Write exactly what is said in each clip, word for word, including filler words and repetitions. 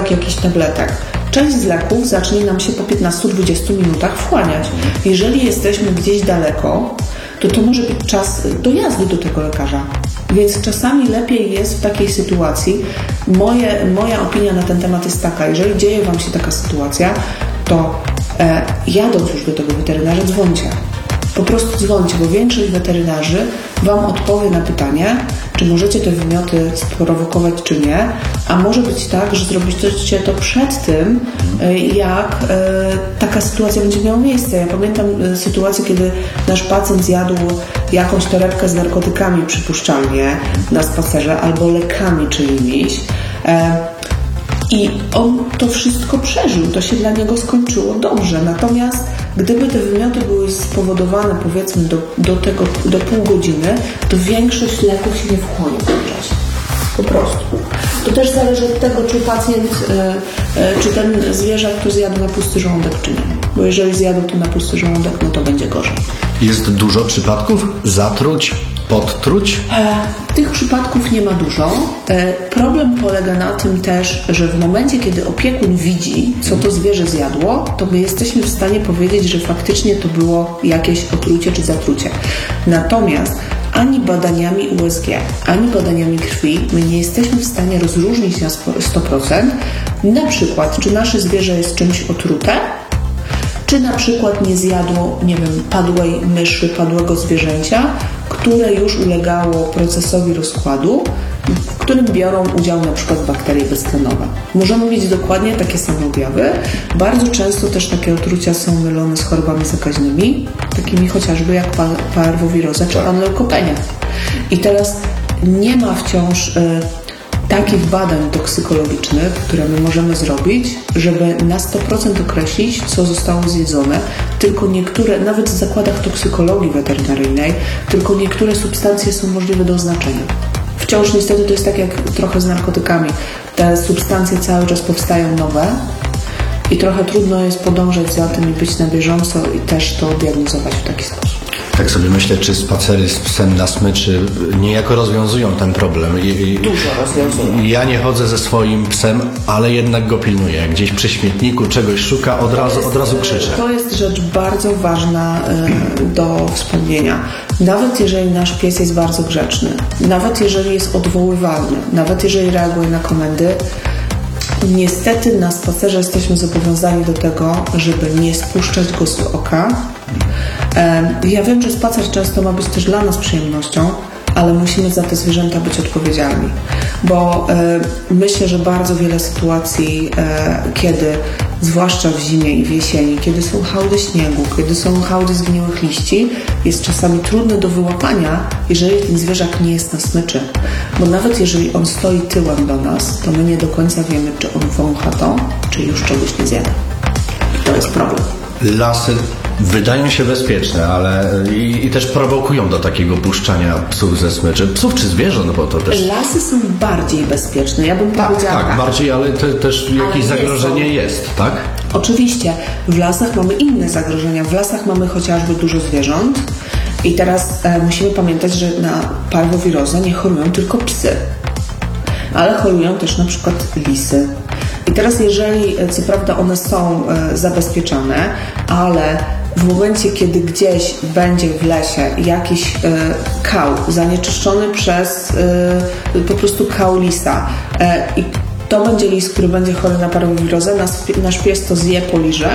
kawałek jakichś tabletek. Część z leków zacznie nam się po piętnastu do dwudziestu minutach wchłaniać. Jeżeli jesteśmy gdzieś daleko, to to może być czas dojazdu do tego lekarza. Więc czasami lepiej jest w takiej sytuacji, moje, moja opinia na ten temat jest taka, jeżeli dzieje Wam się taka sytuacja, to e, jadąc już do tego weterynarza, dzwońcie. Po prostu dzwońcie, bo większość weterynarzy Wam odpowie na pytanie, czy możecie te wymioty sprowokować, czy nie, a może być tak, że zrobicie to przed tym, jak e, taka sytuacja będzie miała miejsce. Ja pamiętam e, sytuację, kiedy nasz pacjent zjadł jakąś torebkę z narkotykami przypuszczalnie na spacerze albo lekami czyimiś. E, I on to wszystko przeżył, to się dla niego skończyło dobrze. Natomiast gdyby te wymioty były spowodowane powiedzmy do, do, tego, do pół godziny, to większość leków się nie wchłonie w tym czasie. Po prostu. To też zależy od tego, czy pacjent, e, e, czy ten zwierzak to zjadł na pusty żołądek, czy nie. Bo jeżeli zjadł to na pusty żołądek, no to będzie gorzej. Jest dużo przypadków zatruć, podtruć? E, tych przypadków nie ma dużo. E, problem polega na tym też, że w momencie, kiedy opiekun widzi, co to zwierzę zjadło, to my jesteśmy w stanie powiedzieć, że faktycznie to było jakieś otrucie czy zatrucie. Natomiast ani badaniami U S G, ani badaniami krwi my nie jesteśmy w stanie rozróżnić na sto procent na przykład, czy nasze zwierzę jest czymś otrute, czy na przykład nie zjadło, nie wiem, padłej myszy, padłego zwierzęcia, które już ulegało procesowi rozkładu, w którym biorą udział na przykład bakterie beztlenowe. Możemy mieć dokładnie takie same objawy. Bardzo często też takie otrucia są mylone z chorobami zakaźnymi, takimi chociażby jak parwowiroza czy panleukopenia. I teraz nie ma wciąż y, takich badań toksykologicznych, które my możemy zrobić, żeby na sto procent określić, co zostało zjedzone, tylko niektóre, nawet w zakładach toksykologii weterynaryjnej, tylko niektóre substancje są możliwe do oznaczenia. Wciąż niestety to jest tak jak trochę z narkotykami. Te substancje cały czas powstają nowe i trochę trudno jest podążać za tym i być na bieżąco i też to diagnozować w taki sposób. Tak sobie myślę, czy spacery z psem na smyczy niejako rozwiązują ten problem. I, Dużo rozwiązują. Ja nie chodzę ze swoim psem, ale jednak go pilnuję. Gdzieś przy śmietniku czegoś szuka, od razu, jest, od razu krzyczę. To jest rzecz bardzo ważna y, do wspomnienia. Nawet jeżeli nasz pies jest bardzo grzeczny, nawet jeżeli jest odwoływalny, nawet jeżeli reaguje na komendy, niestety na spacerze jesteśmy zobowiązani do tego, żeby nie spuszczać go z oka. Ja wiem, że spacer często ma być też dla nas przyjemnością, ale musimy za te zwierzęta być odpowiedzialni, bo y, myślę, że bardzo wiele sytuacji, y, kiedy zwłaszcza w zimie i w jesieni, kiedy są hałdy śniegu, kiedy są hałdy zgniłych liści, jest czasami trudne do wyłapania, jeżeli ten zwierzak nie jest na smyczy, bo nawet jeżeli on stoi tyłem do nas, to my nie do końca wiemy, czy on wącha to, czy już czegoś nie zjada. I to jest problem. Lasy wydają się bezpieczne, ale i, i też prowokują do takiego puszczania psów ze smyczy. Psów czy zwierząt, bo to też... Lasy są bardziej bezpieczne, ja bym powiedziała. Tak, bardziej, ale te, też jakieś ale zagrożenie jest, jest, tak? Oczywiście. W lasach mamy inne zagrożenia. W lasach mamy chociażby dużo zwierząt i teraz e, musimy pamiętać, że na parwowirozę nie chorują tylko psy, ale chorują też na przykład lisy. I teraz jeżeli, co prawda one są e, zabezpieczone, ale w momencie, kiedy gdzieś będzie w lesie jakiś e, kał zanieczyszczony przez e, po prostu kał lisa e, i to będzie lis, który będzie chory na parwowirozę, nasz, nasz pies to zje, poliże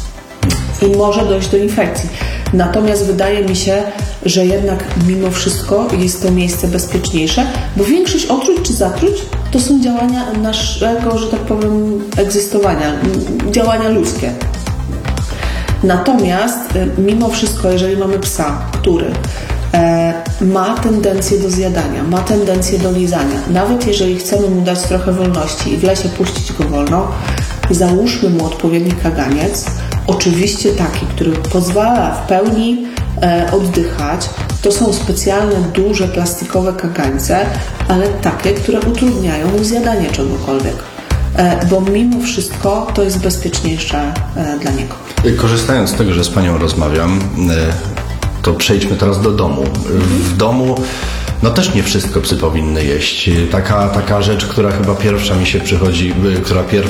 i może dojść do infekcji. Natomiast wydaje mi się, że jednak mimo wszystko jest to miejsce bezpieczniejsze, bo większość otruć czy zatruć to są działania naszego, że tak powiem, egzystowania, działania ludzkie. Natomiast mimo wszystko, jeżeli mamy psa, który e, ma tendencję do zjadania, ma tendencję do lizania, nawet jeżeli chcemy mu dać trochę wolności i w lesie puścić go wolno, załóżmy mu odpowiedni kaganiec, oczywiście taki, który pozwala w pełni e, oddychać. To są specjalne, duże, plastikowe kagańce, ale takie, które utrudniają mu zjadanie czegokolwiek. E, bo mimo wszystko to jest bezpieczniejsze e, dla niego. Korzystając z tego, że z Panią rozmawiam, e, to przejdźmy teraz do domu. W domu no też nie wszystko psy powinny jeść. Taka, taka rzecz, która chyba pierwsza mi się przychodzi, która pier,